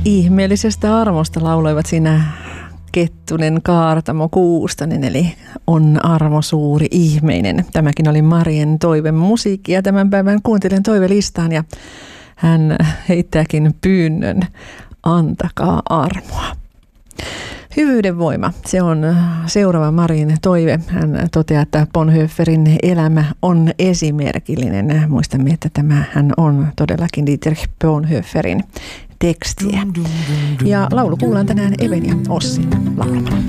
Ihmeellisestä armosta lauloivat siinä Kettunen, Kaartamo, Kuustonen, eli on armo suuri ihmeinen. Tämäkin oli Marien toivemusiikki ja tämän päivän kuuntelijan toivelistaan ja hän heittääkin pyynnön, antakaa armoa. Hyvyyden voima, se on seuraava Marin toive. Hän toteaa, että Bonhoefferin elämä on esimerkillinen. Muistamme, että hän on todellakin Dietrich Bonhoefferin tekstiä. Ja laulu kuullaan tänään Even ja Ossin laulamalla.